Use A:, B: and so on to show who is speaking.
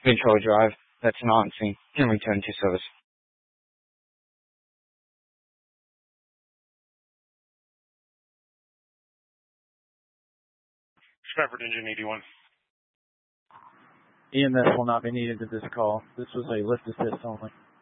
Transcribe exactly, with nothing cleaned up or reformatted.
A: Control Drive, that's Nancy, and return to service.
B: Stratford Engine eighty-one.
C: E M S will not be needed at this call. This was a lift assist only.